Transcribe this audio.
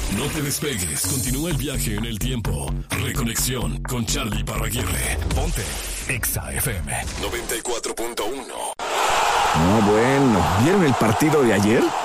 No te despegues, continúa el viaje en el tiempo. Reconexión con Charlie Parraguirre. Ponte Exa FM 94.1. No, bueno, ¿vieron el partido de ayer?